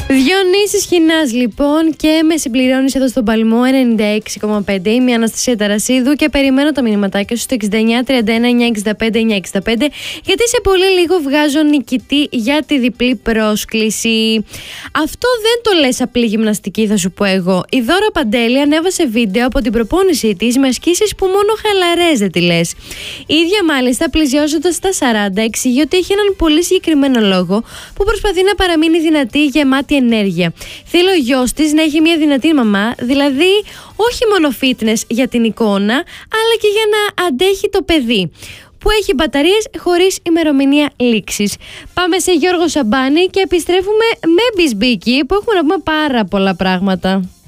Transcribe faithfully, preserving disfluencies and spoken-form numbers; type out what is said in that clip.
Διονύσης Χινάς λοιπόν, και με συμπληρώνεις εδώ στον Παλμό ενενήντα έξι κόμμα πέντε. Είμαι η Αναστασία Ταρασίδου και περιμένω τα μηνυματάκια σου στο εξήντα εννιά τριάντα ένα εννιακόσια εξήντα πέντε εννιακόσια εξήντα πέντε, γιατί σε πολύ λίγο βγάζω νικητή για τη διπλή πρόσκληση. Αυτό δεν το λες απλή γυμναστική, θα σου πω εγώ. Η Δώρα Παντέλη ανέβασε βίντεο από την προπόνησή της με ασκήσεις που μόνο χαλαρές δεν τη λες. Η ίδια μάλιστα, πλησιάζοντας τα σαράντα, εξηγεί ότι έχει έναν πολύ συγκεκριμένο λόγο που προσπαθεί να παραμείνει δυνατή, γεμάτη ενέργεια. Θέλει ο γιος της να έχει μια δυνατή μαμά, δηλαδή όχι μόνο fitness για την εικόνα, αλλά και για να αντέχει το παιδί, που έχει μπαταρίες χωρίς ημερομηνία λήξης. Πάμε σε Γιώργο Σαμπάνη και επιστρέφουμε με Μπισμπίκι, που έχουμε να πούμε πάρα πολλά πράγματα.